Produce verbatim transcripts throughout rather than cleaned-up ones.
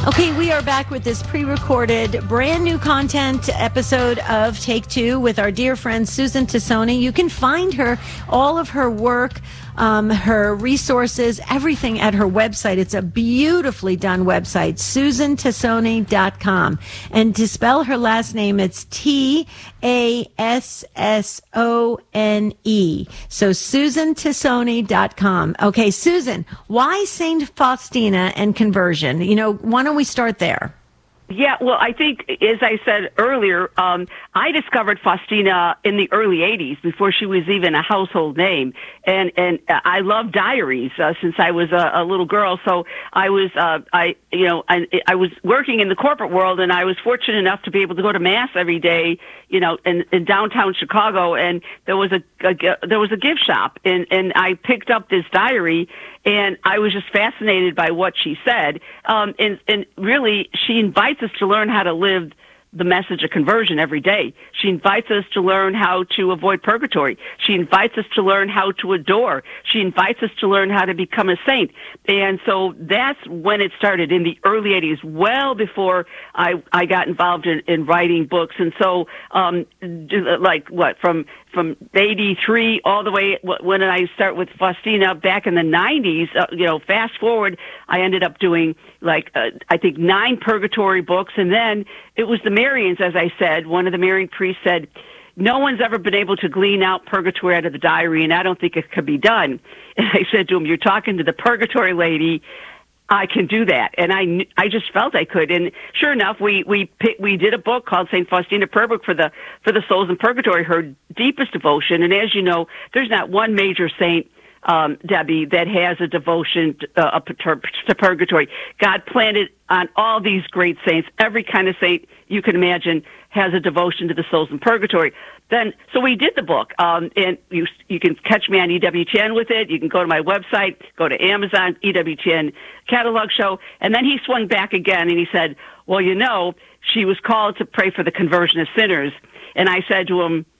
Okay, we are back with this pre-recorded, brand new content episode of Take Two with our dear friend Susan Tassone. You can find her, all of her work, um, her resources, everything at her website. It's a beautifully done website, susan tassone dot com. And to spell her last name, it's T A S S O N E. So susan tassone dot com. Okay, Susan, why Saint Faustina and conversion? You know, why don't we start there? Yeah, well, I think, as I said earlier, um, I discovered Faustina in the early eighties, before she was even a household name. And, and I love diaries uh, since I was a, a little girl. So I was, uh, I, you know, I, I was working in the corporate world, and I was fortunate enough to be able to go to Mass every day, you know, in, in downtown Chicago. And there was a, a there was a gift shop, and, and I picked up this diary, and I was just fascinated by what she said. Um, and, and really, she invites us to learn how to live the message of conversion every day. She invites us to learn how to avoid purgatory. She invites us to learn how to adore. She invites us to learn how to become a saint. And so that's when it started, in the early eighties, well before I, I got involved in, in writing books. And so, um, like what, from, from eighty-three all the way, when I start with Faustina back in the nineties, uh, you know, fast forward, I ended up doing like, uh, I think nine purgatory books. And then it was the Marians, as I said. One of the Marian priests said, no one's ever been able to glean out purgatory out of the diary, and I don't think it could be done. And I said to him, you're talking to the purgatory lady. I can do that. And I, I just felt I could. And sure enough, we, we, we did a book called Saint Faustina Prayer Book for the, for the souls in purgatory, her deepest devotion. And as you know, there's not one major saint, um, Debbie, that has a devotion to, uh, to purgatory. God planted on all these great saints, every kind of saint you can imagine has a devotion to the souls in purgatory. Then, so we did the book, um, and you you can catch me on E W T N with it. You can go to my website, go to Amazon, E W T N catalog show. And then he swung back again, and he said, well, you know, she was called to pray for the conversion of sinners. And I said to him,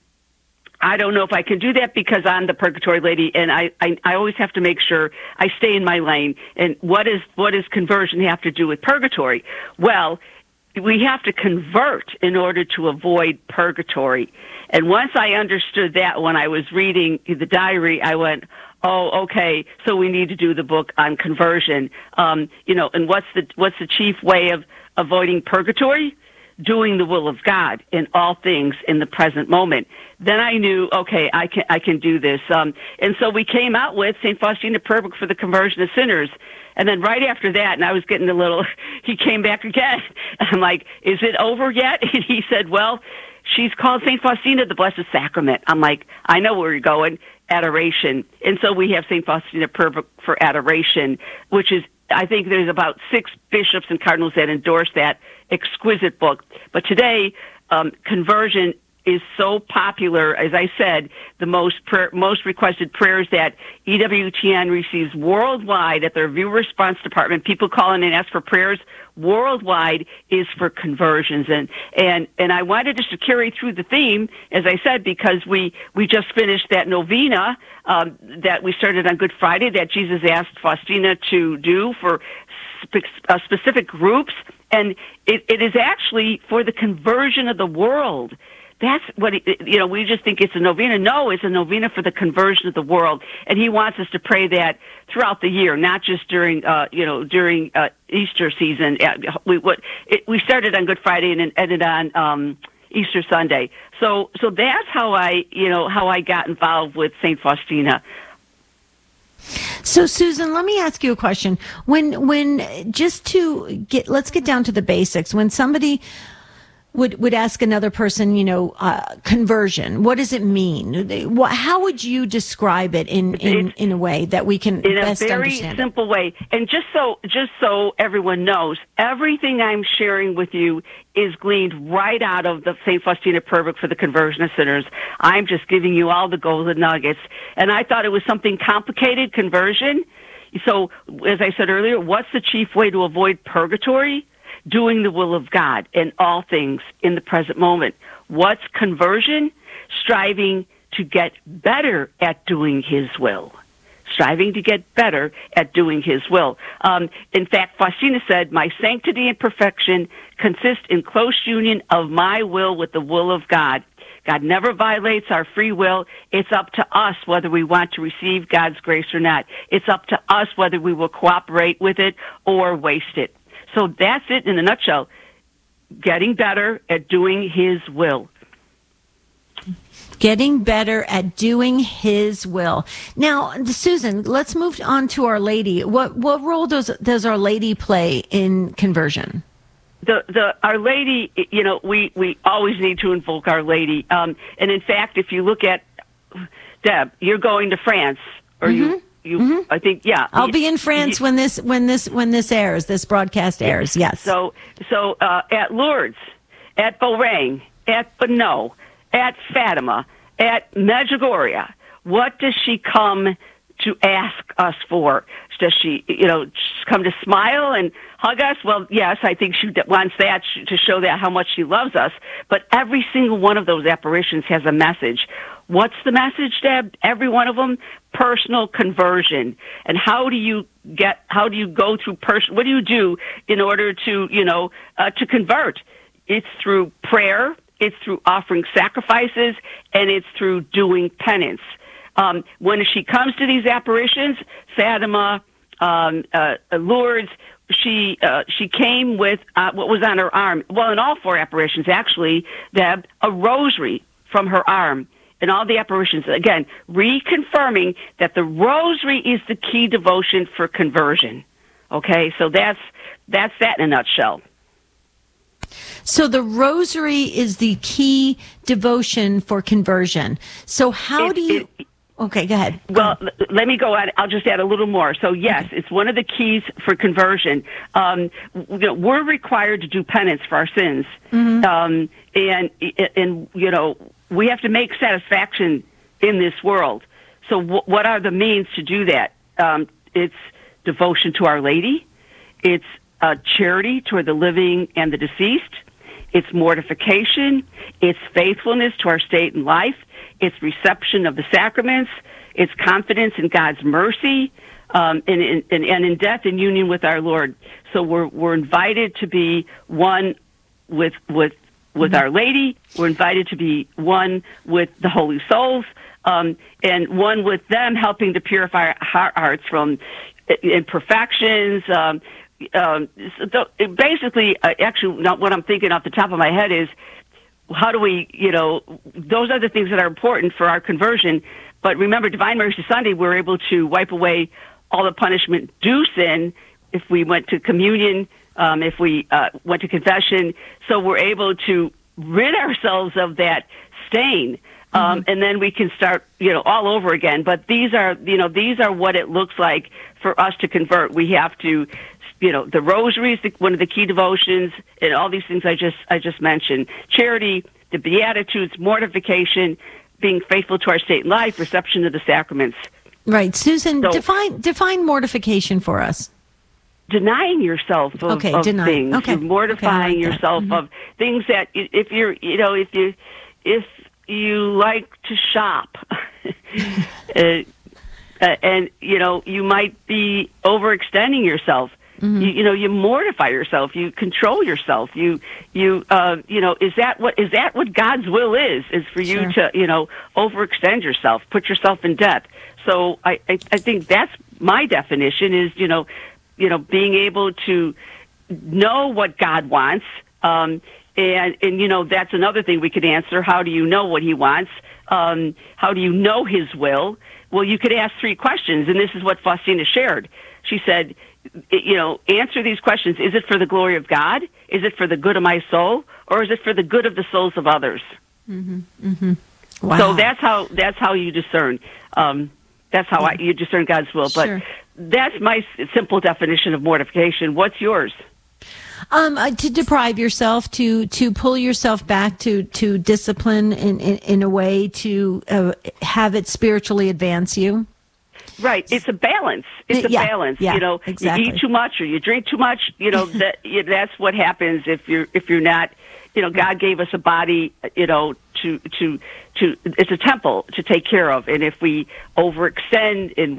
I don't know if I can do that, because I'm the purgatory lady, and I, I, I always have to make sure I stay in my lane. And what is what does conversion have to do with purgatory? Well, we have to convert in order to avoid purgatory. And once I understood that, when I was reading the diary, I went, oh, okay, so we need to do the book on conversion. Um, you know, and what's the what's the chief way of avoiding purgatory? Doing the will of God in all things in the present moment. Then I knew, okay, I can I can do this. Um, and so we came out with Saint Faustina Prayer Book for the Conversion of Sinners. And then right after that, and I was getting a little, he came back again. I'm like, is it over yet? And he said, well, she's called Saint Faustina, the Blessed Sacrament. I'm like, I know where you're going, adoration. And so we have Saint Faustina Prayer Book for Adoration, which is, I think there's about six bishops and cardinals that endorse that exquisite book. But today, um, conversion is so popular. As I said, the most prayer, most requested prayers that E W T N receives worldwide at their viewer response department, people call in and ask for prayers worldwide, is for conversions. And, and, and I wanted just to carry through the theme, as I said, because we, we just finished that novena, um, that we started on Good Friday, that Jesus asked Faustina to do for spe- uh, specific groups. And it, it is actually for the conversion of the world. That's what, it, you know, we just think it's a novena. No, it's a novena for the conversion of the world. And he wants us to pray that throughout the year, not just during, uh, you know, during uh, Easter season. We, what, it, we started on Good Friday and ended on um, Easter Sunday. So, so that's how I, you know, how I got involved with Saint Faustina. So, Susan, let me ask you a question. When, when, just to get, let's get down to the basics. When somebody would, would ask another person, you know, uh, conversion, what does it mean? What, how would you describe it in, in, in a way that we can in best a very understand simple it? way? And just so, just so everyone knows, everything I'm sharing with you is gleaned right out of the Saint Faustina Prayer Book for the Conversion of Sinners. I'm just giving you all the golden nuggets. And I thought it was something complicated, conversion. So, as I said earlier, what's the chief way to avoid purgatory? Doing the will of God in all things in the present moment. What's conversion? Striving to get better at doing His will. striving to get better at doing His will. Um, in fact, Faustina said, "My sanctity and perfection consist in close union of my will with the will of God. God never violates our free will. It's up to us whether we want to receive God's grace or not. It's up to us whether we will cooperate with it or waste it." So that's it in a nutshell. Getting better at doing His will. Getting better at doing His will. Now, Susan, let's move on to Our Lady. What what role does does Our Lady play in conversion? The the Our Lady, you know, we, we always need to invoke Our Lady. Um, and in fact, if you look at Deb, you're going to France, or mm-hmm. you you mm-hmm. I think yeah. I'll be in France you, when this when this when this airs. This broadcast airs. Yes. So so uh, at Lourdes, at Beaurain, at Bonneau, at Fatima, at Medjugorje, what does she come to ask us for? Does she, you know, just come to smile and hug us? Well, yes, I think she wants that to show that how much she loves us. But every single one of those apparitions has a message. What's the message, Deb? Every one of them, personal conversion. And how do you get? How do you go through person? What do you do in order to, you know, uh, to convert? It's through prayer. It's through offering sacrifices, and it's through doing penance. Um, when she comes to these apparitions, Fatima, um, uh, Lourdes, she uh, she came with uh, what was on her arm. Well, in all four apparitions, actually, Deb, a rosary from her arm. In all the apparitions, again, reconfirming that the rosary is the key devotion for conversion. Okay, so that's that's that in a nutshell. So the rosary is the key devotion for conversion. So how it, do you... It, okay, go ahead. Go well, ahead. let me go on. I'll just add a little more. So, yes, okay. It's one of the keys for conversion. Um, you know, we're required to do penance for our sins. Mm-hmm. Um, and, and, you know, we have to make satisfaction in this world. So w- what are the means to do that? Um, it's devotion to Our Lady. It's uh, charity toward the living and the deceased. It's mortification. It's faithfulness to our state and life. It's reception of the sacraments. It's confidence in God's mercy, um, and, and, and in death in union with our Lord. So we're we're invited to be one with with with mm-hmm. Our Lady. We're invited to be one with the Holy Souls, um, and one with them, helping to purify our hearts from imperfections. Um, um, so basically, uh, actually, not what I'm thinking off the top of my head is, how do we, you know, those are the things that are important for our conversion. But remember, Divine Mercy Sunday, we're able to wipe away all the punishment due sin if we went to communion, um, if we uh, went to confession. So we're able to rid ourselves of that stain. Um, mm-hmm. And then we can start, you know, all over again. But these are, you know, these are what it looks like for us to convert. We have to, you know, the rosary is the, one of the key devotions, and all these things I just I just mentioned. Charity, the Beatitudes, mortification, being faithful to our state and life, reception of the sacraments. Right, Susan. So, define define mortification for us. Denying yourself of, okay, of denying. things. Okay. You're mortifying okay, like yourself mm-hmm. of things that if you're, you know, if you if you like to shop, uh, uh, and you know you might be overextending yourself. Mm-hmm. You, you know, you mortify yourself. You control yourself. You, you, uh, you know, is that what is that what God's will is? Is for you sure. to, you know, overextend yourself, put yourself in debt. So I, I, I think that's my definition. Is you know, you know, being able to know what God wants, um, and and you know, that's another thing we could answer. How do you know what He wants? Um, how do you know His will? Well, you could ask three questions, and this is what Faustina shared. She said, you know, answer these questions. Is it for the glory of God? Is it for the good of my soul? Or is it for the good of the souls of others? Mm-hmm. Mm-hmm. Wow. So that's how that's how you discern. Um, that's how I, you discern God's will. But sure. That's my simple definition of mortification. What's yours? Um, uh, to deprive yourself, to to pull yourself back, to to discipline in in, in a way to uh, have it spiritually advance you. Right. It's a balance. It's a yeah, balance. Yeah, you know, exactly. You eat too much or you drink too much. You know, that you know, that's what happens if you're if you're not. You know, God gave us a body. You know, to to to. It's a temple to take care of, and if we overextend and we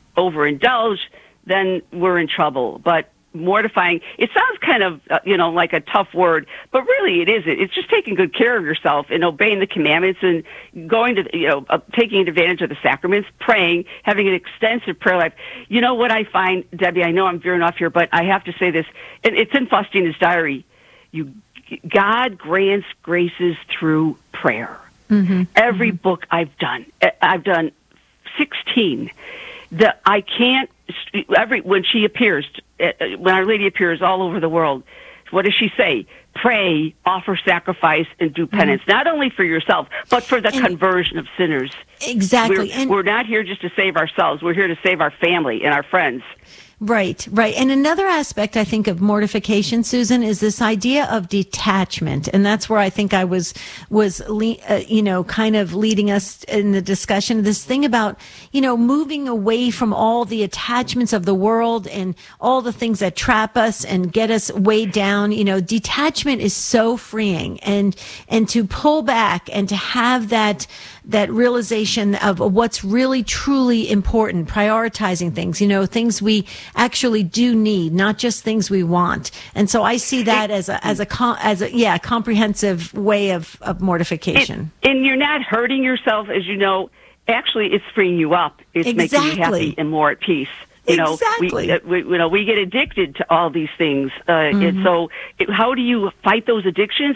overindulge, then we're in trouble. But mortifying, it sounds kind of, uh, you know, like a tough word, but really it isn't. It's just taking good care of yourself and obeying the commandments and going to, you know, uh, taking advantage of the sacraments, praying, having an extensive prayer life. You know what I find, Debbie, I know I'm veering off here, but I have to say this, and it's in Faustina's diary. You, God grants graces through prayer. Mm-hmm. Every mm-hmm. book I've done, I've done sixteen, that I can't, every, when she appears, when Our Lady appears all over the world, what does she say? Pray, offer sacrifice, and do penance. Mm-hmm. Not only for yourself, but for the and conversion of sinners. Exactly. We're, and we're not here just to save ourselves. We're here to save our family and our friends. Right, right. And another aspect, I think, of mortification, Susan, is this idea of detachment. And that's where I think I was, was, uh, you know, kind of leading us in the discussion, this thing about, you know, moving away from all the attachments of the world and all the things that trap us and get us weighed down. You know, detachment is so freeing, and, and to pull back and to have that, that realization of what's really truly important, prioritizing things, you know, things we actually do need, not just things we want. And so I see that as a, as a, as a, yeah, comprehensive way of, of mortification. And, and you're not hurting yourself, as you know, actually it's freeing you up. It's exactly. making you happy and more at peace. You know, exactly. we, uh, we, you know, we get addicted to all these things. Uh, mm-hmm. And so it, how do you fight those addictions?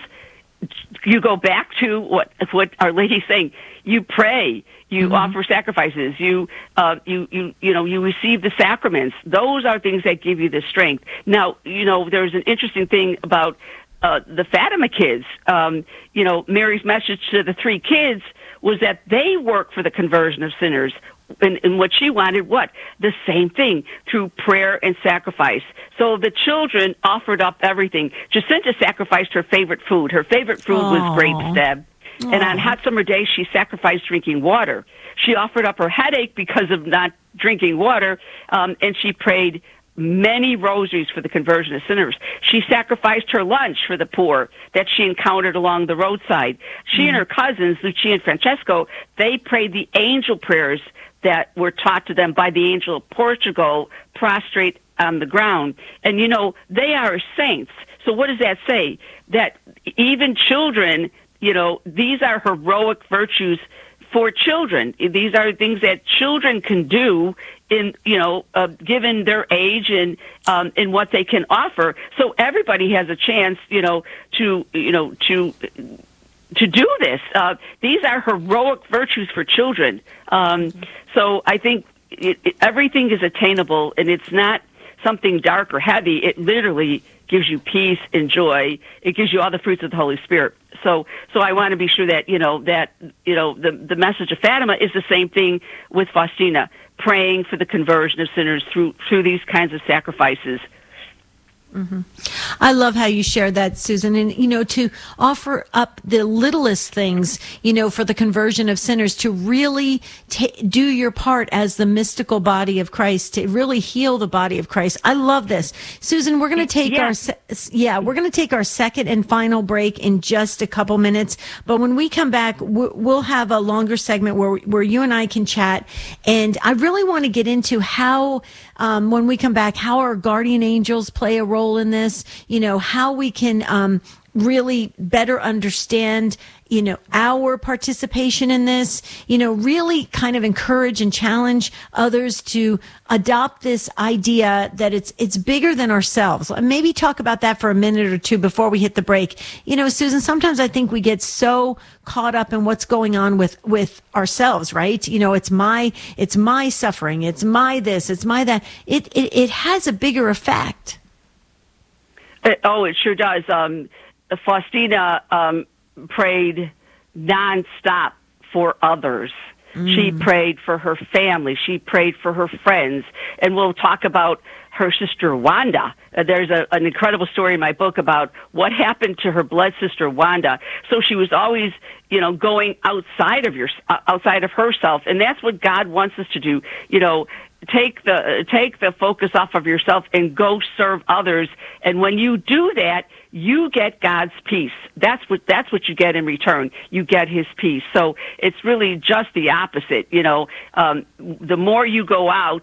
You go back to what, what Our Lady's saying. You pray, you mm-hmm. offer sacrifices, you, uh, you, you, you know, you receive the sacraments. Those are things that give you the strength. Now, you know, there's an interesting thing about, uh, the Fatima kids. Um, you know, Mary's message to the three kids was that they work for the conversion of sinners. And, and what she wanted, what? The same thing, through prayer and sacrifice. So the children offered up everything. Jacinta sacrificed her favorite food. Her favorite food Aww. was grapes, Deb. Aww. And on hot summer days, she sacrificed drinking water. She offered up her headache because of not drinking water, um, and she prayed many rosaries for the conversion of sinners. She sacrificed her lunch for the poor that she encountered along the roadside. She mm. and her cousins, Lucia and Francesco, they prayed the angel prayers that were taught to them by the angel of Portugal, prostrate on the ground. And, you know, they are saints. So what does that say? That even children, you know, these are heroic virtues for children. These are things that children can do in, you know, uh, given their age and, um, and what they can offer. So everybody has a chance, you know, to, you know, to, to do this. Uh, these are heroic virtues for children. Um, so I think it, it, everything is attainable, and it's not something dark or heavy. It literally gives you peace and joy. It gives you all the fruits of the Holy Spirit. So, so I want to be sure that, you know, that, you know, the, the message of Fatima is the same thing with Faustina, praying for the conversion of sinners through, through these kinds of sacrifices. Mm-hmm. I love how you share that, Susan. And, you know, to offer up the littlest things, you know, for the conversion of sinners, to really ta- do your part as the mystical body of Christ, to really heal the body of Christ. I love this. Susan, we're going to take yeah. our, se- yeah, we're going to take our second and final break in just a couple minutes. But when we come back, we'll have a longer segment where, where you and I can chat. And I really want to get into how, um, when we come back, how our guardian angels play a role in this, you know, how we can um, really better understand, you know, our participation in this, you know, really kind of encourage and challenge others to adopt this idea that it's it's bigger than ourselves. Maybe talk about that for a minute or two before we hit the break. You know, Susan, sometimes I think we get so caught up in what's going on with, with ourselves, right? You know, it's my, it's my suffering. It's my this, it's my that. It, it, it has a bigger effect. It, oh, it sure does. Um, Faustina um, prayed nonstop for others. Mm. She prayed for her family. She prayed for her friends. And we'll talk about her sister Wanda. Uh, there's a, an incredible story in my book about what happened to her blood sister Wanda. So she was always, you know, going outside of your, uh, outside of herself, and that's what God wants us to do. You know, take the take the focus off of yourself and go serve others. And when you do that, you get God's peace. That's what that's what you get in return. You get His peace. So it's really just the opposite. You know, um, the more you go out,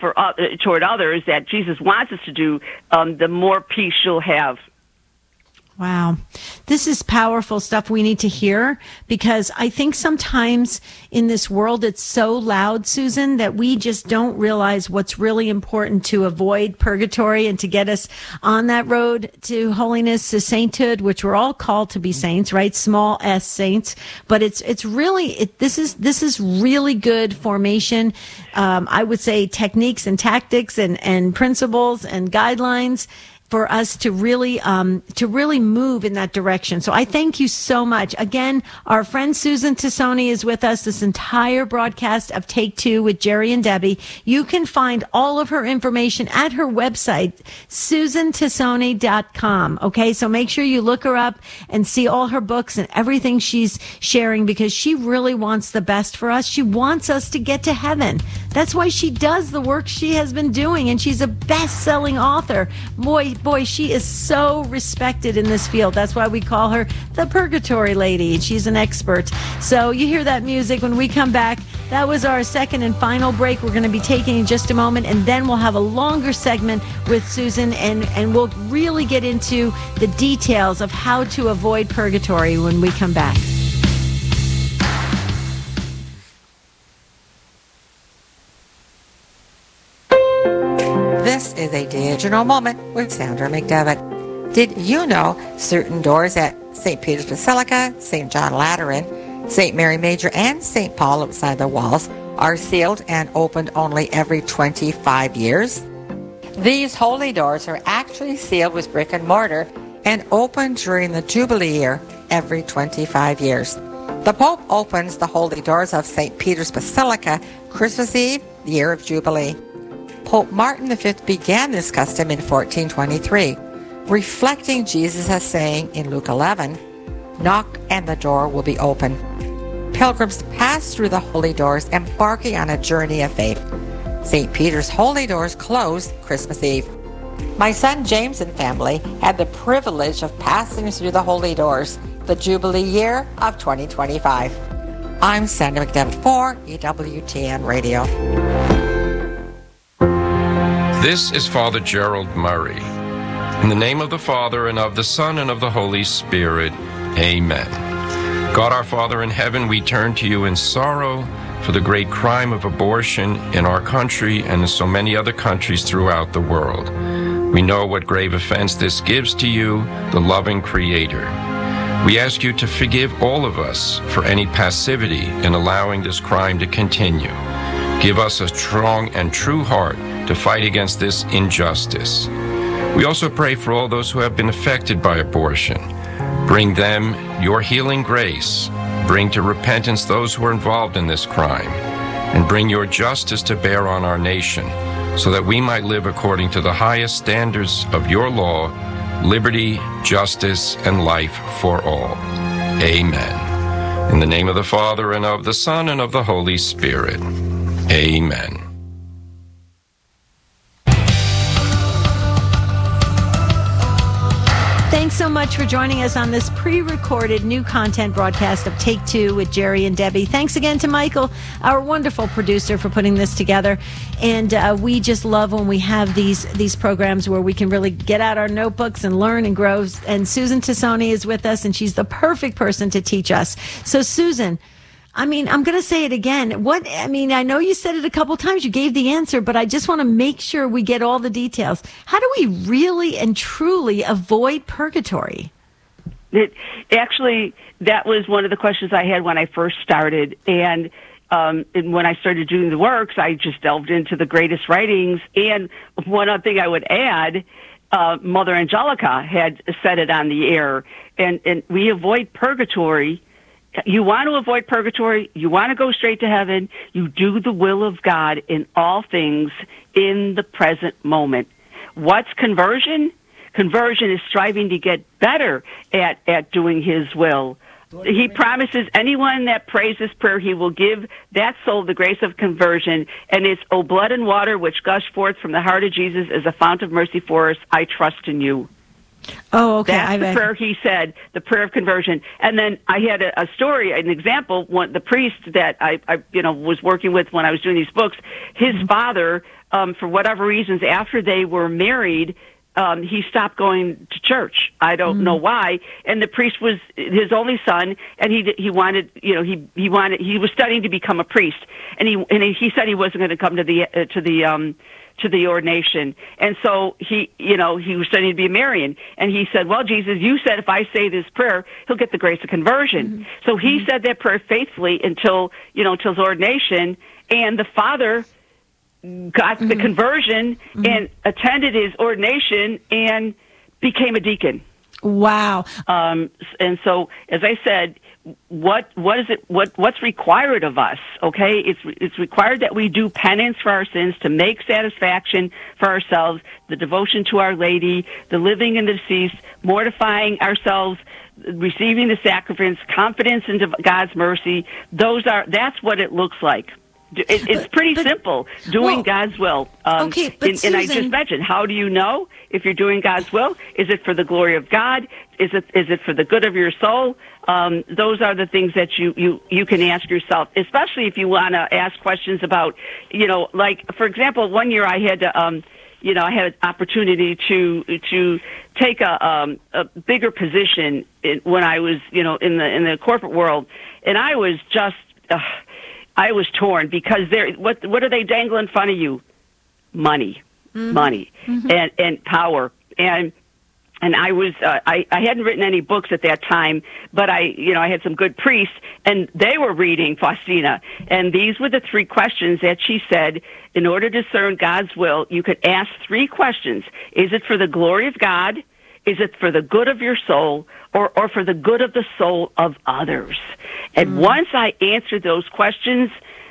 for uh, toward others that Jesus wants us to do, um, the more peace you'll have. Wow. This is powerful stuff we need to hear, because I think sometimes in this world it's so loud, Susan, that we just don't realize what's really important to avoid purgatory and to get us on that road to holiness, to sainthood, which we're all called to be saints, right? Small s saints. But it's it's really, it, this is this is really good formation. Um, I would say techniques and tactics and, and principles and guidelines for us to really um, to really move in that direction. So I thank you so much. Again, our friend Susan Tassone is with us this entire broadcast of Take Two with Jerry and Debbie. You can find all of her information at her website, susan tassone dot com. Okay, so make sure you look her up and see all her books and everything she's sharing, because she really wants the best for us. She wants us to get to heaven. That's why she does the work she has been doing, and she's a best-selling author. Boy, boy, she is so respected in this field. That's why we call her the Purgatory Lady. She's an expert. So you hear that music when we come back. That was our second and final break. We're going to be taking in just a moment, and then we'll have a longer segment with Susan, and, and we'll really get into the details of how to avoid purgatory when we come back. This is a digital moment with Sandra McDevitt. Did you know certain doors at Saint Peter's Basilica, Saint John Lateran, Saint Mary Major, and Saint Paul outside the walls are sealed and opened only every twenty-five years? These holy doors are actually sealed with brick and mortar and open during the Jubilee year every twenty-five years. The Pope opens the holy doors of Saint Peter's Basilica Christmas Eve, the year of Jubilee. Pope Martin the Fifth began this custom in fourteen twenty-three, reflecting Jesus as saying in Luke eleven, "Knock and the door will be open." Pilgrims pass through the holy doors, embarking on a journey of faith. Saint Peter's holy doors close Christmas Eve. My son James and family had the privilege of passing through the holy doors the Jubilee year of twenty twenty-five. I'm Sandra McDevitt for E W T N Radio. This is Father Gerald Murray. In the name of the Father, and of the Son, and of the Holy Spirit, amen. God our Father in heaven, we turn to you in sorrow for the great crime of abortion in our country and in so many other countries throughout the world. We know what grave offense this gives to you, the loving Creator. We ask you to forgive all of us for any passivity in allowing this crime to continue. Give us a strong and true heart to fight against this injustice. We also pray for all those who have been affected by abortion. Bring them your healing grace. Bring to repentance those who are involved in this crime. And bring your justice to bear on our nation, so that we might live according to the highest standards of your law, liberty, justice, and life for all. Amen. In the name of the Father, and of the Son, and of the Holy Spirit. Amen. Thanks so much for joining us on this pre-recorded new content broadcast of Take Two with Jerry and Debbie. Thanks again to Michael, our wonderful producer, for putting this together. And uh, we just love when we have these these programs where we can really get out our notebooks and learn and grow. And Susan Tassone is with us, and she's the perfect person to teach us. So, Susan, I mean, I'm going to say it again. What, I mean, I know you said it a couple times. You gave the answer, but I just want to make sure we get all the details. How do we really and truly avoid purgatory? It, actually, that was one of the questions I had when I first started. And, um, and when I started doing the works, I just delved into the greatest writings. And one other thing I would add, uh, Mother Angelica had said it on the air. And, and we avoid purgatory. You want to avoid purgatory, you want to go straight to heaven, you do the will of God in all things in the present moment. What's conversion? Conversion is striving to get better at, at doing His will. He promises anyone that prays this prayer, He will give that soul the grace of conversion. And it's, O blood and water which gush forth from the heart of Jesus as a fount of mercy for us, I trust in you. Oh, okay. That's I the bet. prayer he said, the prayer of conversion. And then I had a, a story, an example. One, the priest that I, I, you know, was working with when I was doing these books, his mm-hmm. father um, for whatever reasons, after they were married, um, he stopped going to church. I don't mm. know why. And the priest was his only son, and he he wanted, you know, he he wanted he was studying to become a priest, and he and he said he wasn't going to come to the uh, to the um to the ordination, and so he, you know, he was studying to be a Marian, and he said, "Well, Jesus, you said if I say this prayer, he'll get the grace of conversion." Mm-hmm. So he mm-hmm. said that prayer faithfully until you know until his ordination, and the father got mm-hmm. the conversion mm-hmm. and attended his ordination and became a deacon. Wow. Um, and so, as I said, what what is it? What what's required of us? Okay, it's it's required that we do penance for our sins, to make satisfaction for ourselves, the devotion to Our Lady, the living in the deceased, mortifying ourselves, receiving the sacraments, confidence in God's mercy. Those are that's what it looks like. It, it's pretty but, simple, doing well, God's will. Um, okay, but and, Susan, and I just mentioned, how do you know if you're doing God's will? Is it for the glory of God? Is it is it for the good of your soul? Um, those are the things that you, you, you can ask yourself, especially if you want to ask questions about, you know, like, for example, one year I had to, um, you know, I had an opportunity to to take a, um, a bigger position in, when I was, you know, in the in the corporate world, and I was just... Uh, I was torn because they're what what are they dangling in front of you? Money, mm-hmm. money, mm-hmm. and and power, and and I was uh, I I hadn't written any books at that time, but I you know I had some good priests, and they were reading Faustina, and these were the three questions that she said. In order to discern God's will, you could ask three questions: is it for the glory of God? Is it for the good of your soul, or, or for the good of the soul of others? And mm. once I answered those questions,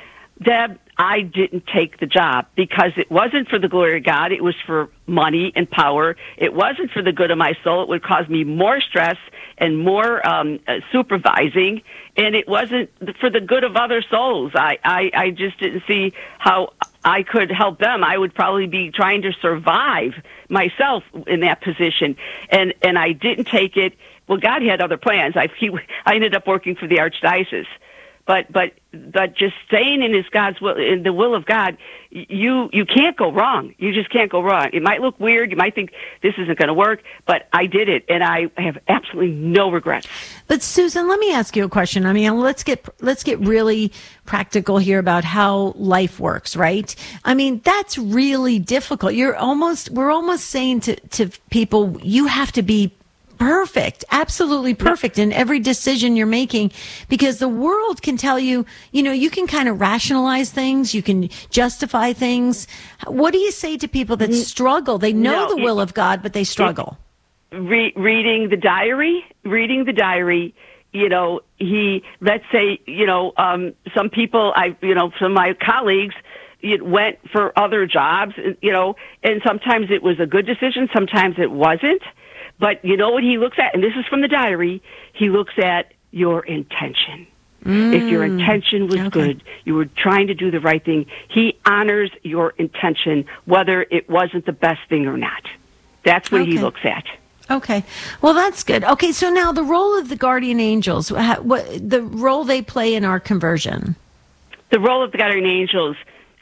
Deb, I didn't take the job because it wasn't for the glory of God. It was for money and power. It wasn't for the good of my soul. It would cause me more stress and more um, uh, supervising, and it wasn't for the good of other souls. I, I, I just didn't see how I could help them. I would probably be trying to survive myself in that position, and and I didn't take it. Well, God had other plans. I he, I ended up working for the archdiocese, but but but just staying in His God's will, in the will of God, you you can't go wrong. You just can't go wrong. It might look weird. You might think this isn't going to work, but I did it, and I have absolutely no regrets. But Susan, let me ask you a question. I mean, let's get let's get really practical here about how life works, right? I mean, that's really difficult. You're almost we're almost saying to to people, you have to be perfect, absolutely perfect in every decision you're making, because the world can tell you, you know, you can kind of rationalize things, you can justify things. What do you say to people that struggle? They know no, the will it, of God, but they struggle. Re- reading the diary, reading the diary, you know, he, let's say, you know, um, some people, I, you know, some of my colleagues, it went for other jobs, you know, and sometimes it was a good decision, sometimes it wasn't. But you know what he looks at, and this is from the diary, he looks at your intention. Mm, if your intention was okay. good, you were trying to do the right thing, he honors your intention, whether it wasn't the best thing or not. That's what okay. he looks at. Okay. Well, that's good. Okay, so now the role of the guardian angels, what the role they play in our conversion. The role of the guardian angels,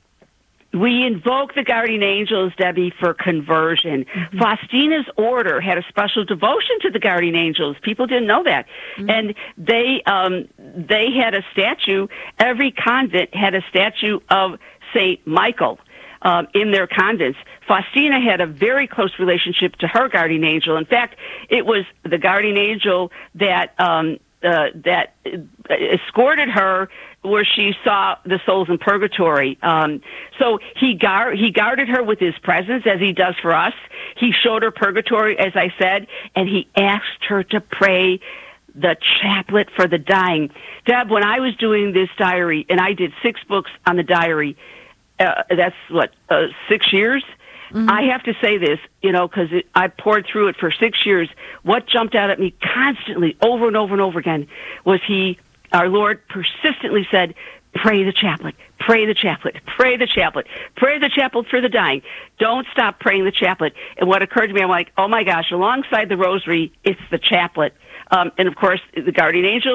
we invoke the guardian angels, Debbie, for conversion. Mm-hmm. Faustina's order had a special devotion to the guardian angels. People didn't know that. Mm-hmm. And they um, they had a statue. Every convent had a statue of Saint Michael um, in their convents. Faustina had a very close relationship to her guardian angel. In fact, it was the guardian angel that um, uh, that escorted her where she saw the souls in purgatory. Um, so he guard, he guarded her with his presence, as he does for us. He showed her purgatory, as I said, and he asked her to pray the chaplet for the dying. Deb, when I was doing this diary, and I did six books on the diary, uh, that's what, uh, six years? Mm-hmm. I have to say this, you know, because I poured through it for six years. What jumped out at me constantly, over and over and over again, was he, our Lord, persistently said, pray the chaplet, pray the chaplet, pray the chaplet, pray the chaplet for the dying. Don't stop praying the chaplet. And what occurred to me, I'm like, oh my gosh, alongside the rosary, it's the chaplet. Um, and of course, the guardian angel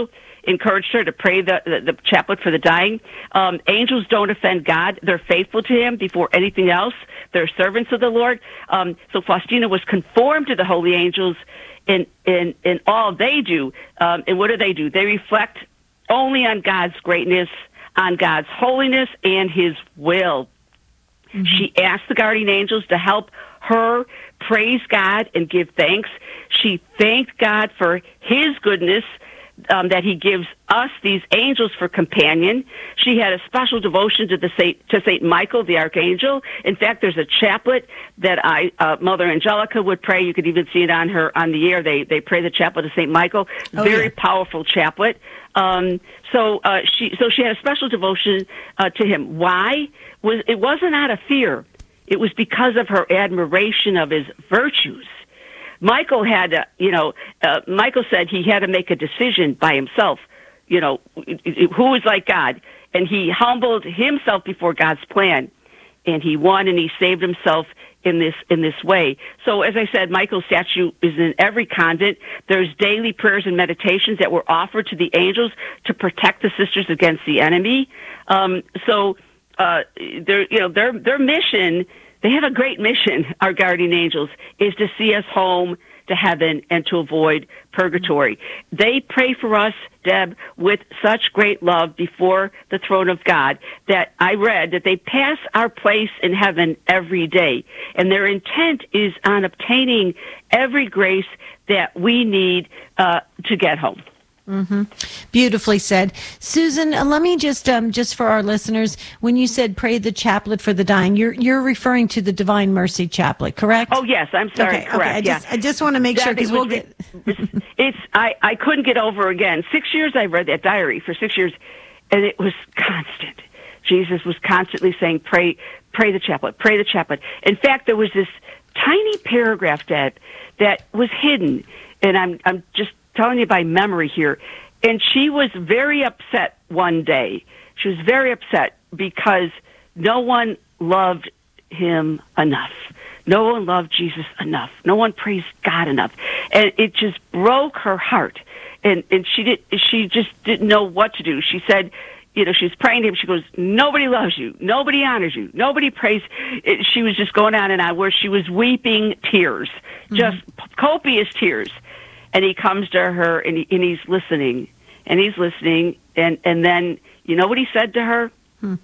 encouraged her to pray the, the, the chaplet for the dying. Um, angels don't offend God. They're faithful to him before anything else. They're servants of the Lord. Um, so Faustina was conformed to the holy angels in, in, in all they do. Um, and what do they do? They reflect only on God's greatness, on God's holiness, and his will. Mm-hmm. She asked the guardian angels to help her praise God and give thanks. She thanked God for his goodness, um, that he gives us, these angels, for companion. She had a special devotion to the Saint, to Saint Michael, the archangel. In fact, there's a chaplet that I, uh, Mother Angelica would pray. You could even see it on her, on the air. They, they pray the chaplet of Saint Michael. Oh, Very yeah. powerful chaplet. Um, so, uh, she, so she had a special devotion, uh, to him. Why? Was, it wasn't out of fear. It was because of her admiration of his virtues. Michael had, to, you know, uh, Michael said he had to make a decision by himself, you know, who is like God. And he humbled himself before God's plan. And he won and he saved himself in this, in this way. So as I said, Michael's statue is in every convent. There's daily prayers and meditations that were offered to the angels to protect the sisters against the enemy. Um, so, uh, their, you know, their, their mission, they have a great mission, our guardian angels, is to see us home to heaven and to avoid purgatory. They pray for us, Deb, with such great love before the throne of God that I read that they pass our place in heaven every day. And their intent is on obtaining every grace that we need uh, to get home. Mm-hmm. Beautifully said. Susan, uh, let me just, um, just for our listeners, when you said pray the chaplet for the dying, you're, you're referring to the Divine Mercy Chaplet, correct? Oh, yes, I'm sorry, okay, correct, okay. I yeah. Just, I just want to make that, sure, because we'll get... it's, I, I couldn't get over again. Six years I read that diary, for six years, and it was constant. Jesus was constantly saying, pray, pray the chaplet, pray the chaplet. In fact, there was this tiny paragraph that, that was hidden, and I'm, I'm just telling you by memory here. And she was very upset one day. She was very upset because no one loved him enough. No one loved Jesus enough. No one praised God enough. And it just broke her heart. And, and she did, she just didn't know what to do. She said, you know, she's praying to him. She goes, nobody loves you. Nobody honors you. Nobody prays. It, she was just going on and on where she was weeping tears, mm-hmm. just copious tears. And he comes to her, and, he, and he's listening, and he's listening, and, and then, you know what he said to her? Hmm.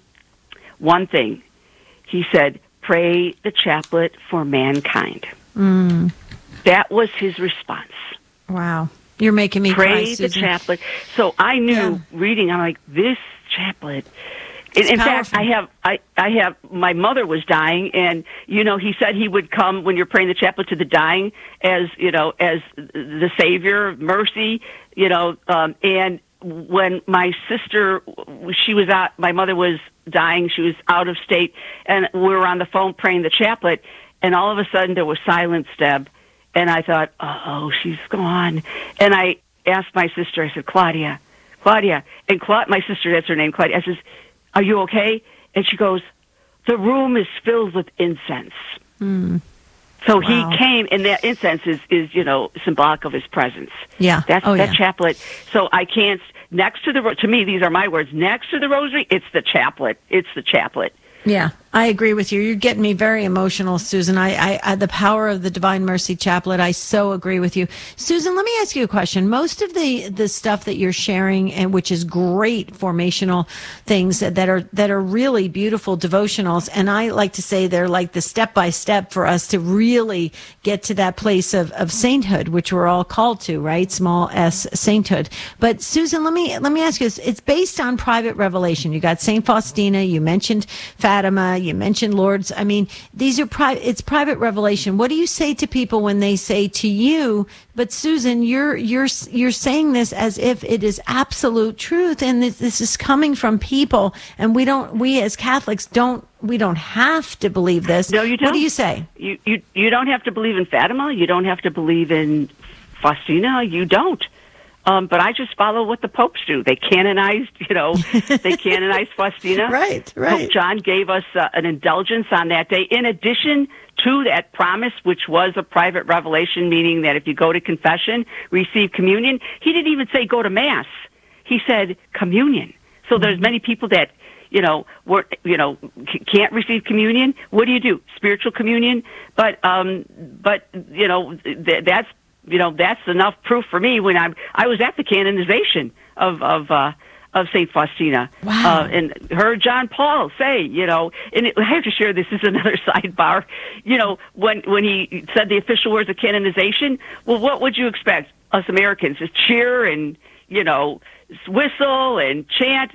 One thing. He said, pray the chaplet for mankind. Mm. That was his response. Wow. You're making me pray cry, the Susan. chaplet. So I knew, yeah. reading, I'm like, this chaplet... In, in fact, I have I, I have my mother was dying, and you know he said he would come when you're praying the chaplet to the dying as you know as the Savior, mercy, you know. Um, and when my sister, she was out, my mother was dying. She was out of state, and we were on the phone praying the chaplet, and all of a sudden there was silence, Deb, and I thought, oh, she's gone. And I asked my sister, I said, Claudia, Claudia, and Cla- my sister, that's her name, Claudia. I says, are you okay? And she goes, the room is filled with incense. Mm. So wow. he came, and that incense is, is, you know, symbolic of his presence. Yeah. That's oh, that yeah. chaplet. So I can't, next to the, to me, these are my words, next to the rosary, it's the chaplet. It's the chaplet. Yeah, I agree with you. You're getting me very emotional, Susan. I, I, I, the power of the Divine Mercy Chaplet, I so agree with you. Susan, let me ask you a question. Most of the, the stuff that you're sharing, and which is great formational things that are, that are really beautiful devotionals, and I like to say they're like the step-by-step for us to really get to that place of, of sainthood, which we're all called to, right? Small s sainthood. But Susan, let me, let me ask you this. It's based on private revelation. You got Saint Faustina, you mentioned Fatima, you mentioned Lourdes. I mean, these are private, it's private revelation. What do you say to people when they say to you, but Susan, you're, you're, you're saying this as if it is absolute truth, and this, this is coming from people, and we don't, we as Catholics don't, we don't have to believe this. No, you don't. What do you say? You, you, you don't have to believe in Fatima. You don't have to believe in Faustina. You don't. Um, but I just follow what the popes do. They canonized, you know, they canonized Faustina. Right, right. Pope John gave us uh, an indulgence on that day. In addition to that promise, which was a private revelation, meaning that if you go to confession, receive communion, he didn't even say go to Mass. He He said communion. So there's many people that, you know, were, you know, c- can't receive communion. What do you do? Spiritual communion. But, um, but, you know, th- that's, you know, that's enough proof for me when I'm, I was at the canonization of, of, uh, of Saint Faustina. Wow. Uh, and heard John Paul say, you know, and it, I have to share this, this is another sidebar, you know, when, when he said the official words of canonization, well, what would you expect us Americans to cheer and, you know, whistle and chant?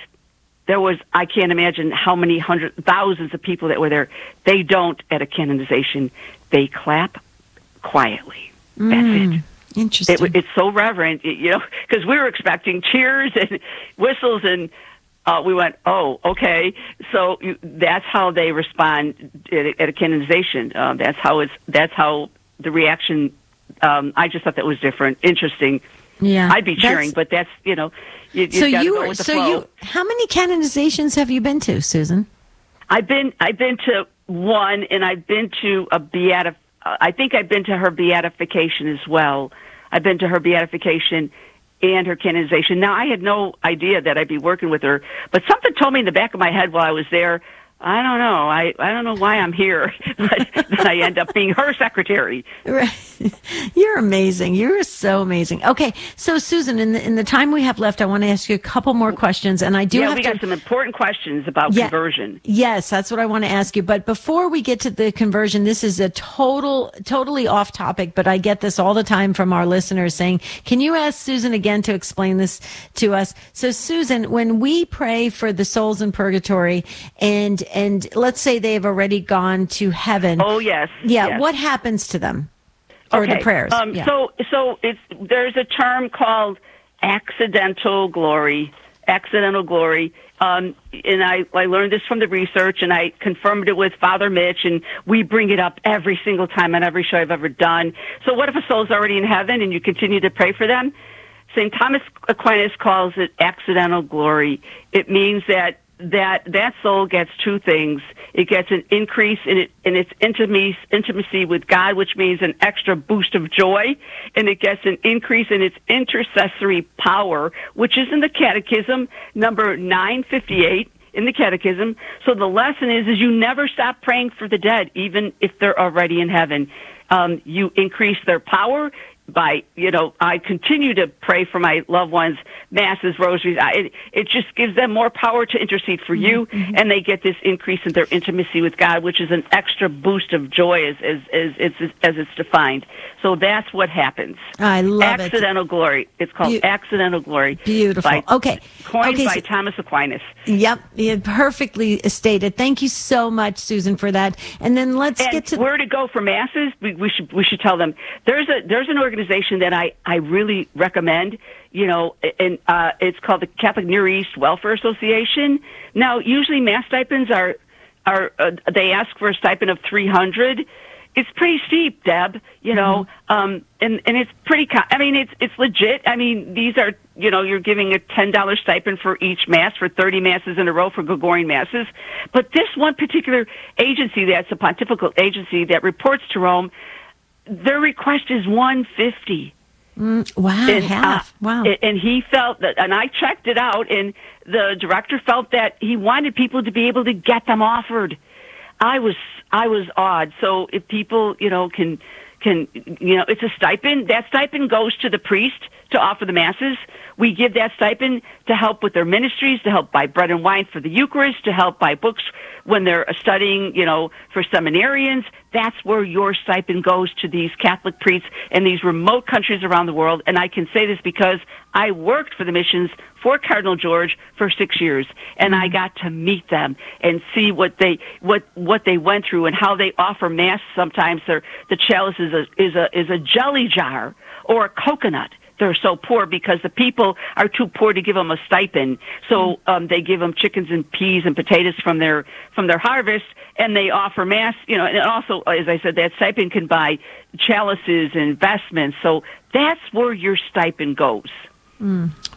There was, I can't imagine how many hundred, thousands of people that were there. They don't at a canonization. They clap quietly. That's Mm. it. Interesting. It, it's so reverent, you know, because we were expecting cheers and whistles, and uh, we went, oh, okay. So you, that's how they respond at a, at a canonization. Uh, that's how it's. That's how the reaction. Um, I just thought that was different, interesting. Yeah, I'd be cheering, that's- but that's you know, you, So you gotta you go were, with the so flow. you, how many canonizations have you been to, Susan? I've been I've been to one, and I've been to a beatif. I think I've been to her beatification as well. I've been to her beatification and her canonization. Now, I had no idea that I'd be working with her, but something told me in the back of my head while I was there, I don't know. I, I don't know why I'm here, but then I end up being her secretary. Right. You're amazing. You're so amazing. Okay, so Susan, in the in the time we have left, I want to ask you a couple more questions, and I do Yeah, have we to. got some important questions about Yeah. conversion. Yes, that's what I want to ask you. But before we get to the conversion, this is a total, totally off topic, but I get this all the time from our listeners saying, can you ask Susan again to explain this to us? So Susan, when we pray for the souls in purgatory and, and let's say they've already gone to heaven. Oh, yes. Yeah. yes. What happens to them? Or Okay. the prayers? Um, yeah. So, so it's there's a term called accidental glory. Accidental glory. Um, and I, I learned this from the research, and I confirmed it with Father Mitch, and we bring it up every single time on every show I've ever done. So what if a soul's already in heaven and you continue to pray for them? Saint Thomas Aquinas calls it accidental glory. It means that that that soul gets two things. It gets an increase in it in its intimacy, intimacy with God, which means an extra boost of joy, and it gets an increase in its intercessory power, which is in the Catechism, number nine fifty-eight in the Catechism. So the lesson is, is you never stop praying for the dead, even if they're already in heaven. Um, you increase their power by, you know, I continue to pray for my loved ones, masses, rosaries. I, it, it just gives them more power to intercede for you, mm-hmm. and they get this increase in their intimacy with God, which is an extra boost of joy as as as, as, as it's defined. So that's what happens. I love accidental it. Accidental glory. It's called Be- accidental glory. Beautiful. By, okay. Coined okay, by so, Thomas Aquinas. Yep. Yeah, perfectly stated. Thank you so much, Susan, for that. And then let's and get to where to go for masses. We, we should we should tell them there's a there's an organization that I, I really recommend, you know, and uh, it's called the Catholic Near East Welfare Association. Now, usually mass stipends are, are uh, they ask for a stipend of three hundred. It's pretty steep, Deb, you know, mm-hmm. um, and, and it's pretty, co- I mean, it's, it's legit. I mean, these are, you know, you're giving a ten dollars stipend for each mass for thirty masses in a row for Gregorian masses. But this one particular agency, that's a pontifical agency that reports to Rome, their request is one hundred fifty dollars. Mm, wow, and, half. Uh, wow. And he felt that, and I checked it out, and the director felt that he wanted people to be able to get them offered. I was, I was awed. So if people, you know, can, can, you know, it's a stipend. That stipend goes to the priest to offer the masses. We give that stipend to help with their ministries, to help buy bread and wine for the Eucharist, to help buy books when they're studying, you know, for seminarians. That's where your stipend goes, to these Catholic priests in these remote countries around the world. And I can say this because I worked for the missions for Cardinal George for six years, and I got to meet them and see what they what what they went through and how they offer mass. Sometimes they're, the chalice is a is a is a jelly jar or a coconut. They're so poor because the people are too poor to give them a stipend. So um, they give them chickens and peas and potatoes from their from their harvest, and they offer mass. You know, and also, as I said, that stipend can buy chalices and investments. So that's where your stipend goes. Mm.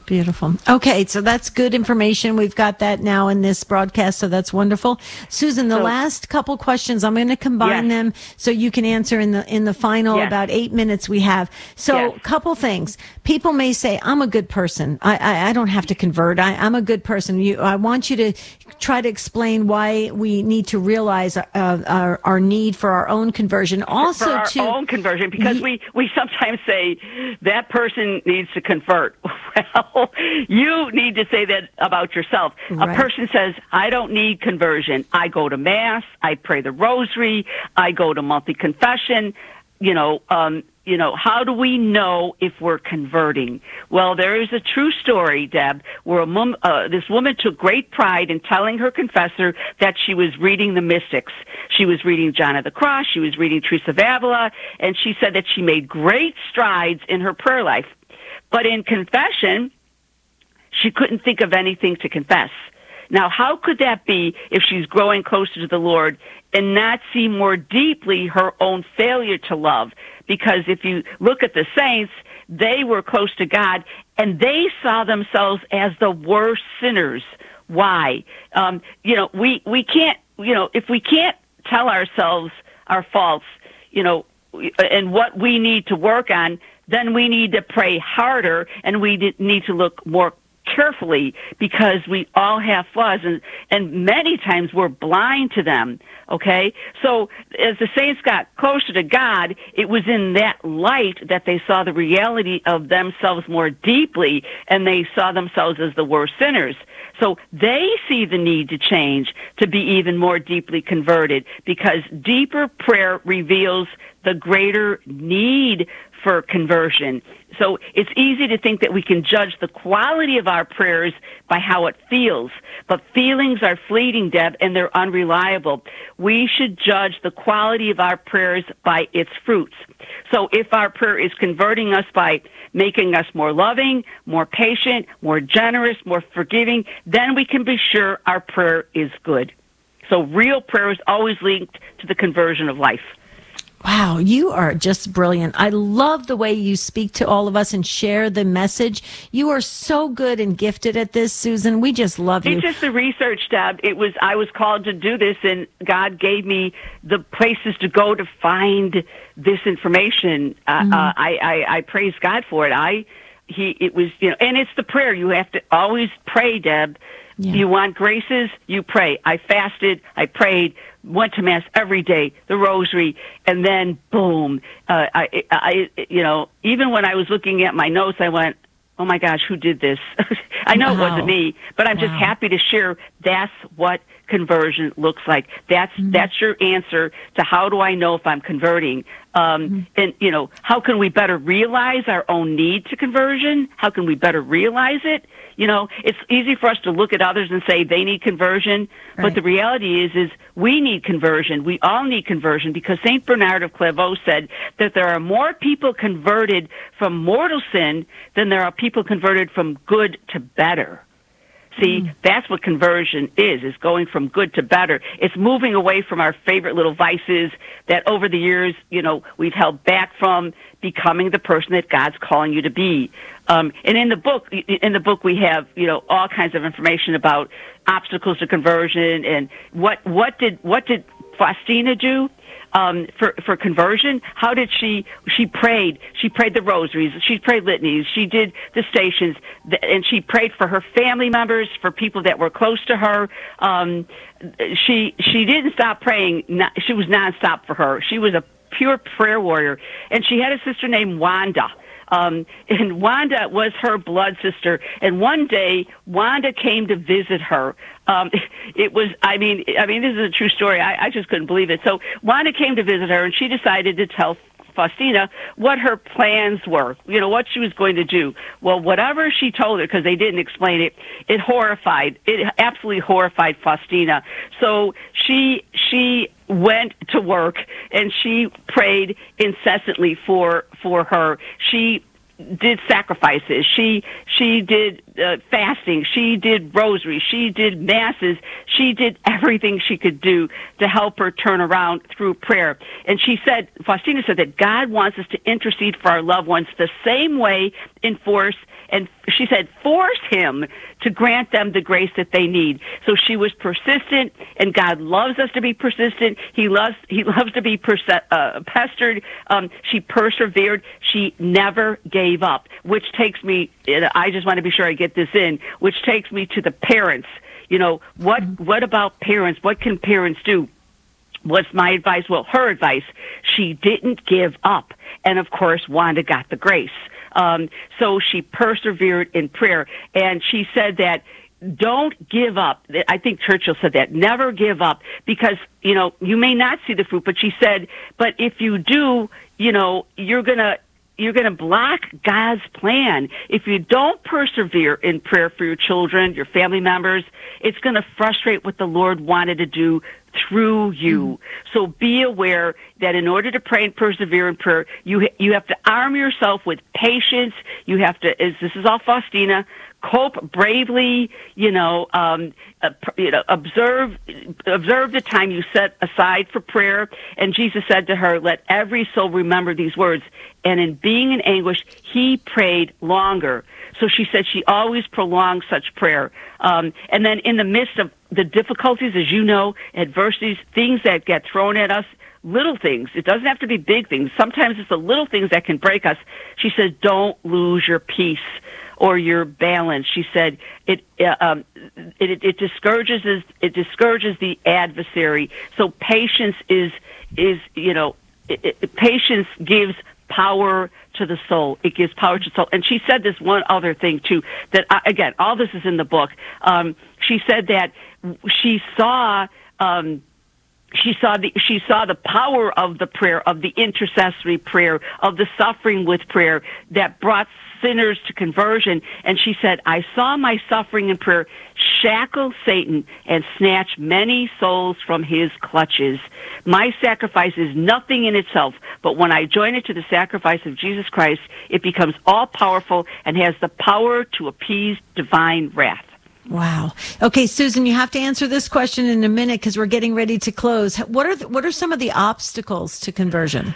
Beautiful. Okay, so that's good information. We've got that now in this broadcast, so that's wonderful. Susan, the So, last couple questions, I'm going to combine yes. them so you can answer in the in the final Yes. about eight minutes we have. So, Yes. couple things. People may say, "I'm a good person. I I, I don't have to convert. I, I'm a good person." You, I want you to try to explain why we need to realize uh, our our need for our own conversion. Also, for our to own conversion, because we, we sometimes say that person needs to convert. Well, you need to say that about yourself. Right. A person says, I don't need conversion. I go to Mass, I pray the rosary, I go to monthly confession. You know, um, you know, how do we know if we're converting? Well, there is a true story, Deb, where a mom, uh, this woman took great pride in telling her confessor that she was reading the mystics. She was reading John of the Cross, she was reading Teresa of Avila, and she said that she made great strides in her prayer life. But in confession, she couldn't think of anything to confess. Now, how could that be if she's growing closer to the Lord and not see more deeply her own failure to love? Because if you look at the saints, they were close to God, and they saw themselves as the worst sinners. Why? Um, you know, we, we can't, you know, if we can't tell ourselves our faults, you know, and what we need to work on, then we need to pray harder, and we need to look more carefully, because we all have flaws, and, and many times we're blind to them, okay? So as the saints got closer to God, it was in that light that they saw the reality of themselves more deeply, and they saw themselves as the worst sinners. So they see the need to change, to be even more deeply converted, because deeper prayer reveals the greater need for conversion. So it's easy to think that we can judge the quality of our prayers by how it feels. But feelings are fleeting, Deb, and they're unreliable. We should judge the quality of our prayers by its fruits. So if our prayer is converting us by making us more loving, more patient, more generous, more forgiving, then we can be sure our prayer is good. So real prayer is always linked to the conversion of life. Wow, you are just brilliant. I love the way you speak to all of us and share the message. You are so good and gifted at this, Susan. We just love you. It's just the research, Deb. It was, I was called to do this, and God gave me the places to go to find this information. Mm-hmm. Uh, uh, I, I, I praise God for it. I, he, it was, you know, and it's the prayer. You have to always pray, Deb. Yeah. You want graces, you pray. I fasted, I prayed, went to Mass every day, the rosary, and then boom. Uh, I, I, you know, even when I was looking at my notes, I went, oh my gosh, who did this? I know wow. It wasn't me, but I'm wow. just happy to share that's what conversion looks like. That's, mm-hmm. that's your answer to how do I know if I'm converting? Um, mm-hmm. And, you know, how can we better realize our own need to conversion? How can we better realize it? You know, it's easy for us to look at others and say they need conversion, right. But the reality is, is we need conversion. We all need conversion, because Saint Bernard of Clairvaux said that there are more people converted from mortal sin than there are people converted from good to better. See, mm. that's what conversion is, is going from good to better. It's moving away from our favorite little vices that over the years, you know, we've held back from, becoming the person that God's calling you to be. Um, and in the book, in the book, we have, you know, all kinds of information about obstacles to conversion and what, what did, what did Faustina do? Um, for, for conversion? How did she, she prayed, she prayed the rosaries, she prayed litanies, she did the stations, and she prayed for her family members, for people that were close to her. Um, she, she didn't stop praying, she was nonstop for her. She was a pure prayer warrior, and she had a sister named Wanda. Um, and Wanda was her blood sister. And one day, Wanda came to visit her. Um, it was, I mean, I mean, this is a true story. I, I just couldn't believe it. So Wanda came to visit her, and she decided to tell Faustina what her plans were, you know, what she was going to do. Well, whatever she told her, because they didn't explain it, it horrified, it absolutely horrified Faustina. So she, she went to work, and she prayed incessantly for, for her. She did sacrifices. She she did uh, fasting. She did rosary. She did masses. She did everything she could do to help her turn around through prayer. And she said, Faustina said that God wants us to intercede for our loved ones the same way in force. And she said, force him to grant them the grace that they need. So she was persistent, and God loves us to be persistent. He loves He loves to be perse- uh, pestered. Um, she persevered. She never gave up, which takes me, I just want to be sure I get this in, which takes me to the parents. You know, what what about parents? What can parents do? What's my advice? Well, her advice, she didn't give up. And, of course, Wanda got the grace. Um, so she persevered in prayer. And she said that don't give up. I think Churchill said that. Never give up, because, you know, you may not see the fruit. But she said, but if you do, you know, you're going to you're going to block God's plan. If you don't persevere in prayer for your children, your family members, it's going to frustrate what the Lord wanted to do through you. Mm-hmm. So be aware that in order to pray and persevere in prayer, you you have to arm yourself with patience. You have to, as this is all Faustina, cope bravely, you know, um, uh, you know, observe, observe the time you set aside for prayer. And Jesus said to her, let every soul remember these words. And in being in anguish, he prayed longer. So she said she always prolonged such prayer. Um, and then in the midst of the difficulties, as you know, adversities, things that get thrown at us, little things. It doesn't have to be big things. Sometimes it's the little things that can break us. She says, don't lose your peace or your balance. She said it uh, um, it, it discourages it discourages the adversary. So patience is is you know it, it, patience gives power to the soul. It gives power to the soul. And she said this one other thing too. That uh, again, all this is in the book. Um, she said that she saw. Um, She saw the she saw the power of the prayer, of the intercessory prayer, of the suffering with prayer that brought sinners to conversion. And she said, I saw my suffering in prayer shackle Satan and snatch many souls from his clutches. My sacrifice is nothing in itself, but when I join it to the sacrifice of Jesus Christ, it becomes all-powerful and has the power to appease divine wrath. Wow. Okay, Susan, you have to answer this question in a minute because we're getting ready to close. What are the, what are some of the obstacles to conversion?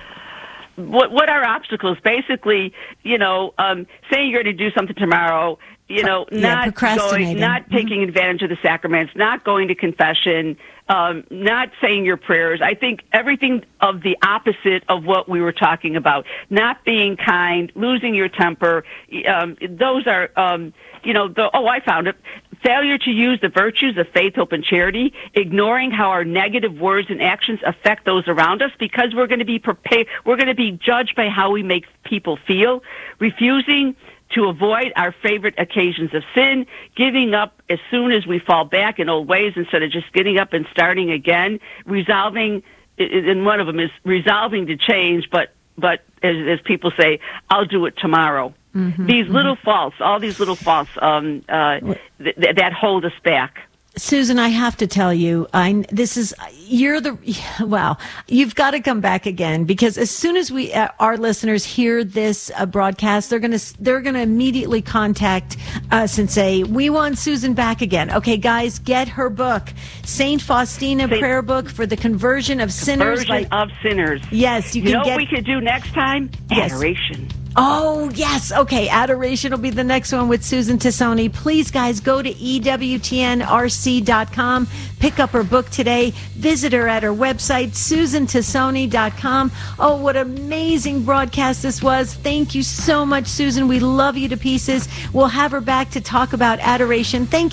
What what are obstacles? Basically, you know, um, saying you're going to do something tomorrow, you know, yeah, not going, not mm-hmm. taking advantage of the sacraments, not going to confession, um, not saying your prayers. I think everything of the opposite of what we were talking about. Not being kind, losing your temper. Um, those are, um, you know, the, oh, I found it. Failure to use the virtues of faith, hope, and charity, ignoring how our negative words and actions affect those around us, because we're going to be prepared, we're going to be judged by how we make people feel, refusing to avoid our favorite occasions of sin, giving up as soon as we fall back in old ways instead of just getting up and starting again, resolving, and one of them is resolving to change, but, but as, as people say, I'll do it tomorrow. Mm-hmm, these mm-hmm. little faults, all these little faults um, uh, th- th- that hold us back. Susan, I have to tell you, I this is you're the wow. You've got to come back again, because as soon as we uh, our listeners hear this uh, broadcast, they're gonna they're gonna immediately contact us and say, we want Susan back again. Okay, guys, get her book, Saint Faustina Saint, Prayer Book for the Conversion of Sinners. Conversion by, of Sinners. Yes, you, you can know get. What we could do next time? Yes. Adoration. Oh, yes. Okay. Adoration will be the next one with Susan Tassone. Please, guys, go to E W T N R C dot com. Pick up her book today. Visit her at her website, Susan Tassone dot com. Oh, what amazing broadcast this was. Thank you so much, Susan. We love you to pieces. We'll have her back to talk about adoration. Thank you.